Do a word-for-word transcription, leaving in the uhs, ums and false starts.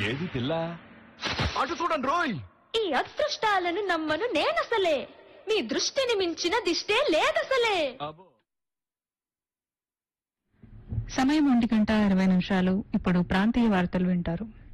ఏది పిల్ల అటు చూడండి రోయ్. ఈ అదృష్టాలను నమ్మను నేనసలే, మీ దృష్టిని మించిన దిష్టే లేదసలే. సమయం ఒంటి గంట ఇరవై నిమిషాలు. ఇప్పుడు ప్రాంతీయ వార్తలు వింటారు.